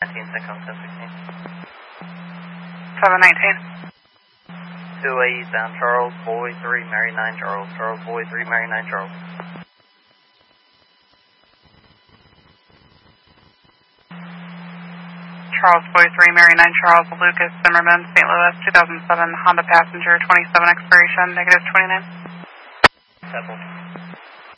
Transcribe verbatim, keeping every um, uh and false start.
nineteen, Tacoma ten sixteen. seven nineteen. two A eastbound, Charles, Boy three, Mary nine, Charles, Charles, Boy three, Mary nine, Charles. Charles, Boy three, Mary nine, Charles, Lucas, Zimmerman, Saint Louis, two thousand seven, Honda Passenger, twenty-seven expiration, negative twenty-nine. Temple.